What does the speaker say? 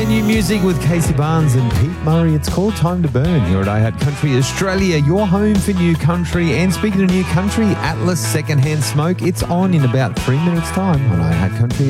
Yeah, new music with Casey Barnes and Pete Murray. It's called Time to Burn here at iHeart Country Australia, your home for new country. And speaking of new country, Atlas Secondhand Smoke, it's on in about 3 minutes' time on iHeart Country